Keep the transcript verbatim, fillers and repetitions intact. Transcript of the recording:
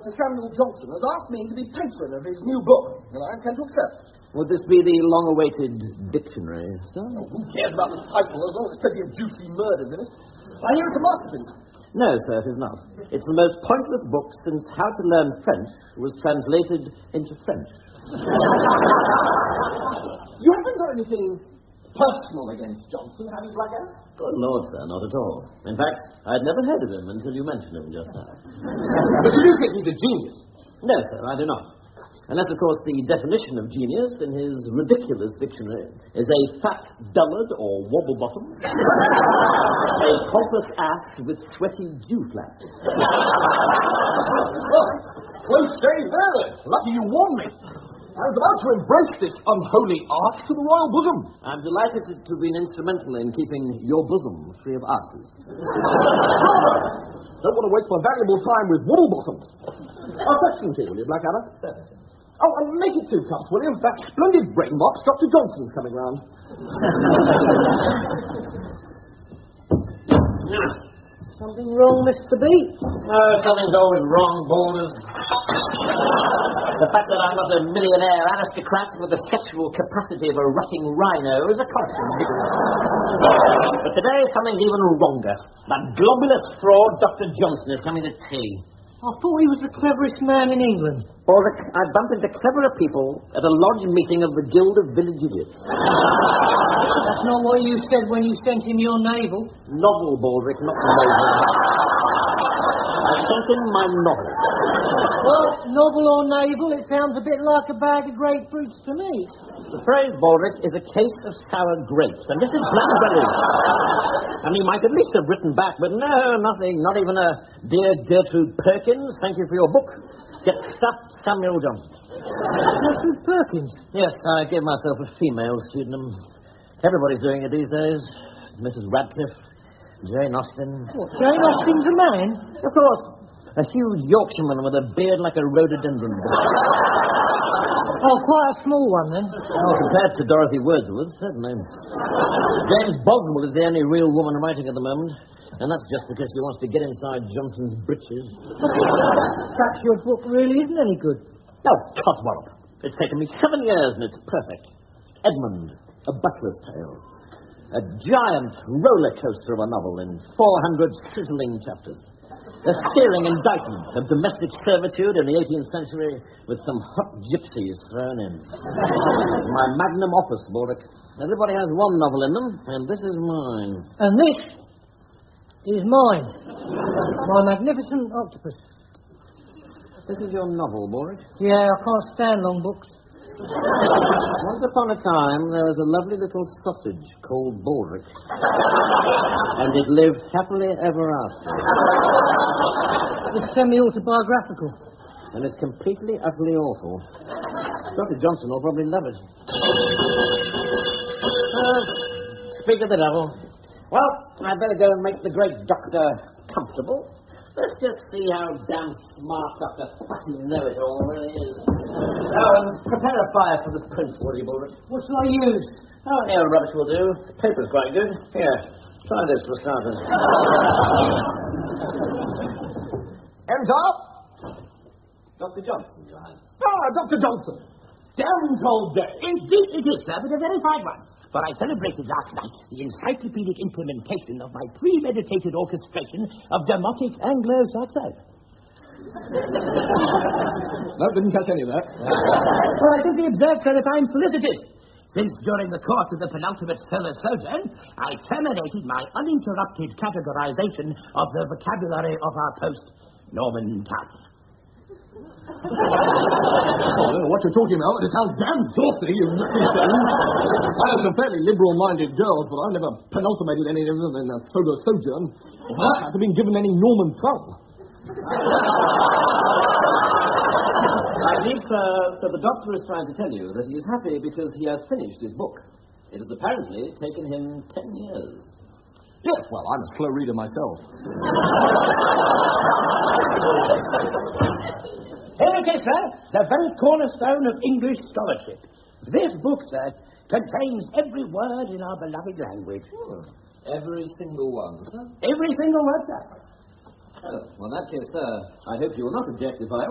Sir Samuel Johnson has asked me to be patron of his new book, and I intend to accept. Would this be the long-awaited dictionary, sir? Oh, who cares about the title, as long as there's plenty of juicy murders in it? I hear it's a masterpiece. No, sir, it is not. It's the most pointless book since How to Learn French was translated into French. You haven't got anything personal against Johnson, have you, Blackadder? Good Lord, sir, not at all. In fact, I'd never heard of him until you mentioned him just now. But you do think he's a genius? No, sir, I do not. Unless, of course, the definition of genius in his ridiculous dictionary is a fat dullard or wobble-bottom, a pompous ass with sweaty dew-flaps. Well, close shave there, then. Lucky you warned me. I was about to embrace this unholy art to the royal bosom. I'm delighted to, to have been instrumental in keeping your bosom free of asses. Don't want to waste my valuable time with wobble-bottoms. I'll fetch some tea, will you, Blackadder? Certainly, sir. Oh, and make it two cups, will you? That splendid brain box Doctor Johnson's coming round. Something wrong, Mister B? No, something's always wrong, Balders. The fact that I'm not a millionaire aristocrat with the sexual capacity of a rutting rhino is a constant niggle. But today, something's even wronger. That globulous fraud, Doctor Johnson, is coming to tea. I thought he was the cleverest man in England. Baldrick, I bumped into cleverer people at a lodge meeting of the Guild of Village Idiots. That's not what you said when you sent him your navel. Novel, Baldrick, not navel. I sent him my novel. Well, novel or navel, it sounds a bit like a bag of grapefruits to me. The phrase, Baldrick, is a case of sour grapes, and this is blackberries. And he might at least have written back, but no, nothing, not even a dear Gertrude Perkins, thank you for your book. Get stuffed, Samuel Johnson. Gertrude Perkins? Yes, I gave myself a female pseudonym. Everybody's doing it these days. Missus Radcliffe, Jane Austen. What, Jane Austen's a man? Of course. A huge Yorkshireman with a beard like a rhododendron. Oh, quite a small one, then. Oh, compared to Dorothy Wordsworth, certainly. James Boswell is the only real woman writing at the moment. And that's just because she wants to get inside Johnson's breeches. Perhaps your book really isn't any good. No, Codswallop. It's taken me seven years and it's perfect. Edmund, A Butler's Tale. A giant roller coaster of a novel in four hundred sizzling chapters. A searing indictment of domestic servitude in the eighteenth century with some hot gypsies thrown in. My magnum opus, Baldrick. Everybody has one novel in them, and this is mine. And this is mine. My magnificent octopus. This is your novel, Baldrick? Yeah, I can't stand long books. Once upon a time, there was a lovely little sausage called Baldrick. And it lived happily ever after. It's semi-autobiographical. And it's completely, utterly awful. Doctor Johnson will probably love it. Uh, speak of the devil. Well, I'd better go and make the great doctor comfortable. Let's just see how damn smart Doctor Fatty Know-It-All really is. Oh, and prepare a fire for the prince, will you, Baldrick? What shall I use? Oh, yeah, rubbish will do. The paper's quite good. Here, try this for starters. Enter. Doctor Johnson, Your Highness. Ah, Doctor Johnson. Damn cold day. Indeed it is, sir, but a very fine one. For I celebrated last night the encyclopedic implementation of my premeditated orchestration of Demotic Anglo-Saxon. No, didn't catch any of that. Well, I simply observed, sir, that I'm felicitous, since during the course of the penultimate solar sojourn, I terminated my uninterrupted categorization of the vocabulary of our post-Norman time. I don't know what you're talking about, but it sounds damn saucy, you I have some fairly liberal-minded girls, but I've never penultimated any of them in a solar sojourn. I haven't been given any Norman tongue. I believe, sir, that the doctor is trying to tell you that he is happy because he has finished his book. It has apparently taken him ten years. Yes, well, I'm a slow reader myself. Here it is, sir, the very cornerstone of English scholarship. This book, sir, contains every word in our beloved language. Oh, every single one, sir? Every single word, sir. Oh, well, in that case, sir, I hope you will not object if I